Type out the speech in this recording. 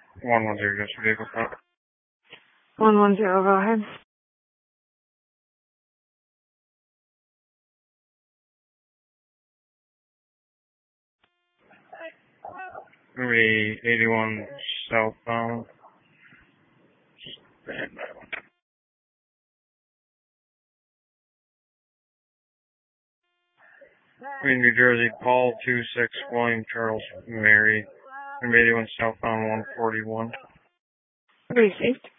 110, just vehicle count. 110, go ahead. Maybe 81 southbound. Stand by. Queen, New Jersey, Paul 26, William Charles Mary. Maybe 81 southbound 141. Received.